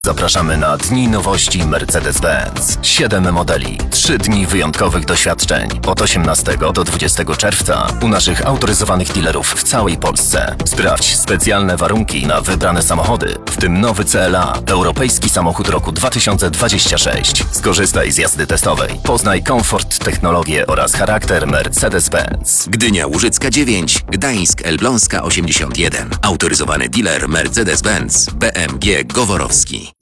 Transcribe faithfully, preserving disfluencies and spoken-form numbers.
Zapraszamy na Dni Nowości Mercedes-Benz. Siedem modeli, trzy dni wyjątkowych doświadczeń. Od osiemnastego do dwudziestego czerwca u naszych autoryzowanych dealerów w całej Polsce. Sprawdź specjalne warunki na wybrane samochody, w tym nowy C L A, europejski samochód roku dwa tysiące dwudziestego szóstego. Skorzystaj z jazdy testowej. Poznaj komfort, technologię oraz charakter Mercedes-Benz. Gdynia Łużycka dziewięć, Gdańsk Elbląska osiemdziesiąt jeden. Autoryzowany dealer Mercedes-Benz B M G Goworowski.